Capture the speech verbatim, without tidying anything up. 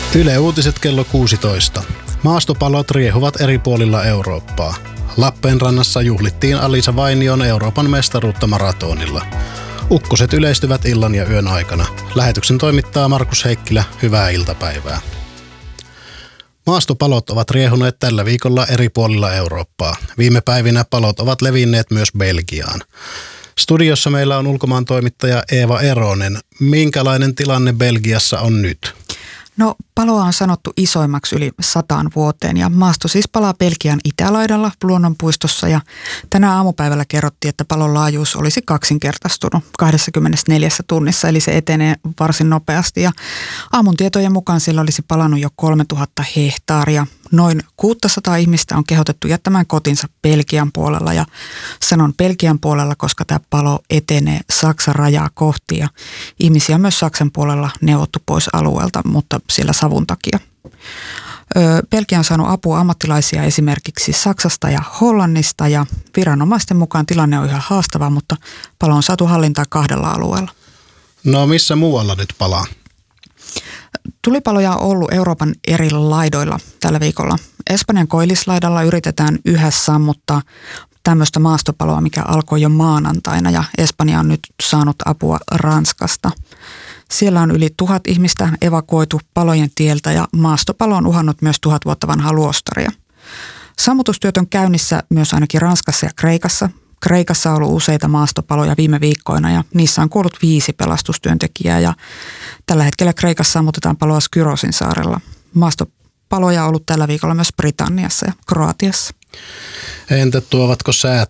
Yle Uutiset kello kuusitoista. Maastopalot riehuvat eri puolilla Eurooppaa. Lappeenrannassa juhlittiin Alisa Vainion Euroopan mestaruutta maratonilla. Ukkoset yleistyvät illan ja yön aikana. Lähetyksen toimittaa Markus Heikkilä. Hyvää iltapäivää. Maastopalot ovat riehuneet tällä viikolla eri puolilla Eurooppaa. Viime päivinä palot ovat levinneet myös Belgiaan. Studiossa meillä on ulkomaan toimittaja Eeva Eronen. Minkälainen tilanne Belgiassa on nyt? No, paloa on sanottu isoimmaksi yli sataan vuoteen ja maasto siis palaa Belgian itälaidalla luonnonpuistossa ja tänä aamupäivällä kerrottiin, että palon laajuus olisi kaksinkertaistunut kaksikymmentäneljä tunnissa, eli se etenee varsin nopeasti ja aamun tietojen mukaan sillä olisi palannut jo kolmetuhatta hehtaaria. Noin kuusisataa ihmistä on kehotettu jättämään kotinsa Belgian puolella ja sanon Belgian puolella, koska tämä palo etenee Saksan rajaa kohti ja ihmisiä on myös Saksan puolella neuvottu pois alueelta, mutta sillä savun takia. Belgia on saanut apua ammattilaisia esimerkiksi Saksasta ja Hollannista ja viranomaisten mukaan tilanne on ihan haastava, mutta palo on saatu hallintaan kahdella alueella. No missä muualla nyt palaa? Tulipaloja on ollut Euroopan eri laidoilla tällä viikolla. Espanjan koillislaidalla yritetään yhä sammuttaa tämmöistä maastopaloa, mikä alkoi jo maanantaina ja Espanja on nyt saanut apua Ranskasta. Siellä on yli tuhat ihmistä evakuoitu palojen tieltä ja maastopalo on uhannut myös tuhat vuotta vanhaa luostaria. Sammutustyöt on käynnissä myös ainakin Ranskassa ja Kreikassa. Kreikassa on ollut useita maastopaloja viime viikkoina ja niissä on kuollut viisi pelastustyöntekijää ja tällä hetkellä Kreikassa sammutetaan paloa Skyrosin saarella. Maastopaloja on ollut tällä viikolla myös Britanniassa ja Kroatiassa. Entä tuovatko säät